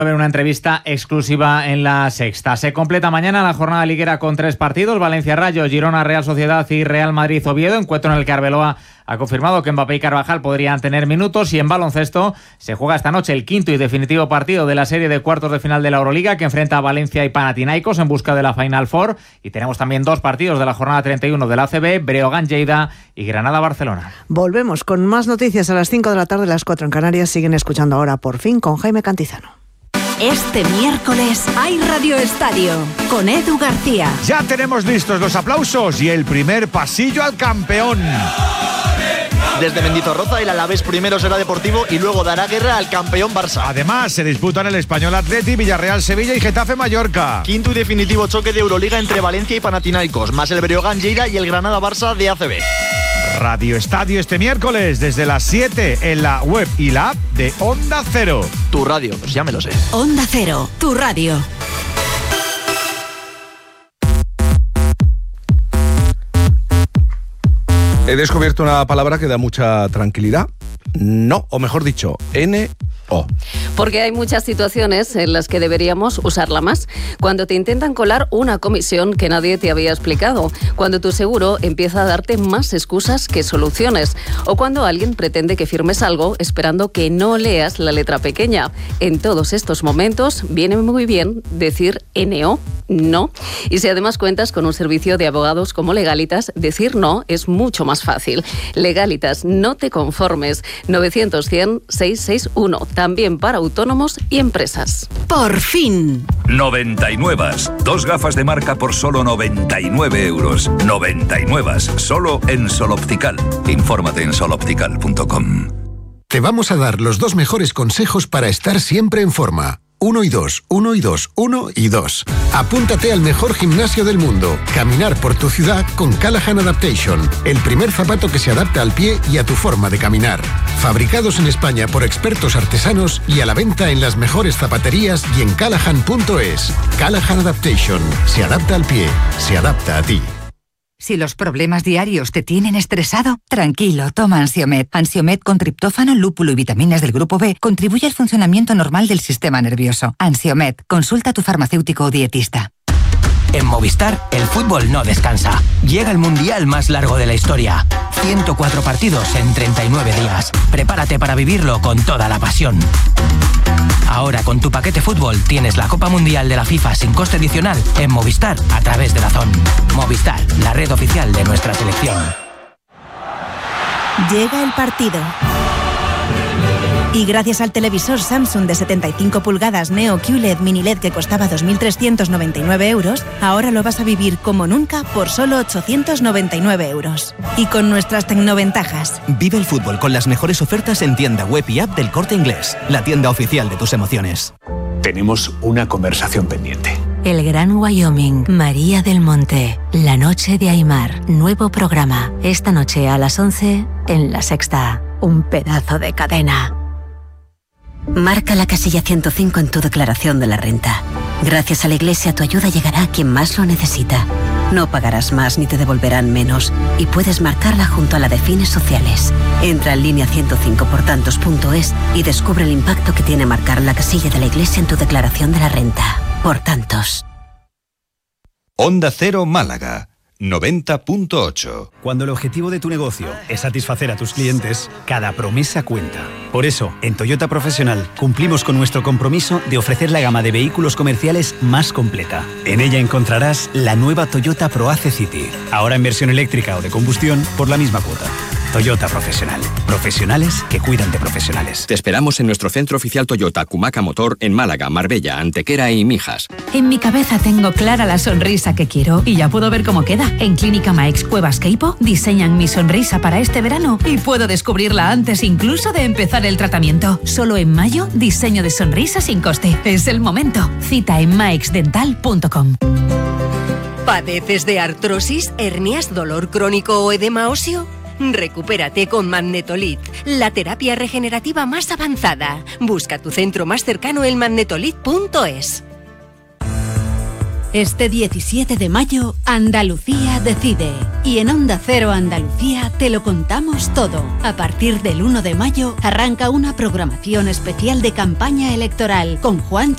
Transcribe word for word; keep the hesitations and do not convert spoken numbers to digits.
A ver, una entrevista exclusiva en La Sexta. Se completa mañana la jornada liguera con tres partidos: Valencia Rayo, Girona Real Sociedad y Real Madrid Oviedo. Encuentro en el que Arbeloa ha confirmado que Mbappé y Carvajal podrían tener minutos. Y en baloncesto se juega esta noche el quinto y definitivo partido de la serie de cuartos de final de la Euroliga, que enfrenta a Valencia y Panathinaikos en busca de la Final Four. Y tenemos también dos partidos de la jornada treinta y uno de la A C B: Breogán Lleida y Granada Barcelona. Volvemos con más noticias a las cinco de la tarde, las cuatro en Canarias. Siguen escuchando ahora Por Fin con Jaime Cantizano. Este miércoles hay Radio Estadio con Edu García. Ya tenemos listos los aplausos y el primer pasillo al campeón. Desde Mendizorroza el Alavés primero será Deportivo y luego dará guerra al campeón Barça. Además se disputan el Español Atleti, Villarreal Sevilla y Getafe Mallorca. Quinto y definitivo choque de Euroliga entre Valencia y Panathinaikos, más el Breogán Lleida y el Granada Barça de A C B. Radio Estadio este miércoles desde las siete en la web y la app de Onda Cero. Tu radio, pues ya me lo sé. Onda Cero, tu radio. He descubierto una palabra que da mucha tranquilidad. No, o mejor dicho, N O. Porque hay muchas situaciones en las que deberíamos usarla más. Cuando te intentan colar una comisión que nadie te había explicado. Cuando tu seguro empieza a darte más excusas que soluciones. O cuando alguien pretende que firmes algo esperando que no leas la letra pequeña. En todos estos momentos viene muy bien decir N O, no. Y si además cuentas con un servicio de abogados como Legalitas, decir no es mucho más fácil. Legalitas, no te conformes. novecientos cien seiscientos sesenta y uno. También para autónomos y empresas. Por fin. noventa y nueve. Dos gafas de marca por solo noventa y nueve euros. noventa y nueve. Solo en Sol Optical. Infórmate en sol optical punto com. Te vamos a dar los dos mejores consejos para estar siempre en forma. Uno y dos, uno y dos, uno y dos. Apúntate al mejor gimnasio del mundo. Caminar por tu ciudad con Callahan Adaptation. El primer zapato que se adapta al pie y a tu forma de caminar. Fabricados en España por expertos artesanos y a la venta en las mejores zapaterías y en callahan punto es. Callahan Adaptation. Se adapta al pie. Se adapta a ti. Si los problemas diarios te tienen estresado, tranquilo, toma Ansiomed. Ansiomed con triptófano, lúpulo y vitaminas del grupo B contribuye al funcionamiento normal del sistema nervioso. Ansiomed, consulta a tu farmacéutico o dietista. En Movistar, el fútbol no descansa. Llega el mundial más largo de la historia. ciento cuatro partidos en treinta y nueve días. Prepárate para vivirlo con toda la pasión. Ahora con tu paquete fútbol tienes la Copa Mundial de la FIFA sin coste adicional en Movistar a través de Dazón. Movistar, la red oficial de nuestra selección. Llega el partido. Y gracias al televisor Samsung de setenta y cinco pulgadas Neo Q L E D Mini L E D que costaba dos mil trescientos noventa y nueve euros, ahora lo vas a vivir como nunca por solo ochocientos noventa y nueve euros. Y con nuestras tecnoventajas. Vive el fútbol con las mejores ofertas en tienda web y app del Corte Inglés, la tienda oficial de tus emociones. Tenemos una conversación pendiente. El Gran Wyoming, María del Monte, La Noche de Aymar, nuevo programa. Esta noche a las once en La Sexta. Un pedazo de cadena. Marca la casilla ciento cinco en tu declaración de la renta. Gracias a la Iglesia tu ayuda llegará a quien más lo necesita. No pagarás más ni te devolverán menos y puedes marcarla junto a la de fines sociales. Entra en línea ciento cinco por tantos punto es y descubre el impacto que tiene marcar la casilla de la Iglesia en tu declaración de la renta. Por tantos. Onda Cero Málaga. noventa punto ocho. Cuando el objetivo de tu negocio es satisfacer a tus clientes, cada promesa cuenta. Por eso, en Toyota Profesional cumplimos con nuestro compromiso de ofrecer la gama de vehículos comerciales más completa. En ella encontrarás la nueva Toyota ProAce City, ahora en versión eléctrica o de combustión por la misma cuota. Toyota Profesional. Profesionales que cuidan de profesionales. Te esperamos en nuestro centro oficial Toyota Cumaca Motor en Málaga, Marbella, Antequera y Mijas. En mi cabeza tengo clara la sonrisa que quiero y ya puedo ver cómo queda. En Clínica Maix Cuevas Queipo diseñan mi sonrisa para este verano y puedo descubrirla antes incluso de empezar el tratamiento. Solo en mayo, diseño de sonrisa sin coste. Es el momento. Cita en maix dental punto com. ¿Padeces de artrosis, hernias, dolor crónico o edema óseo? Recupérate con Magnetolit, la terapia regenerativa más avanzada. Busca tu centro más cercano en magnetolit punto es. Este diecisiete de mayo, Andalucía decide. Y en Onda Cero Andalucía te lo contamos todo. A partir del uno de mayo arranca una programación especial de campaña electoral con Juan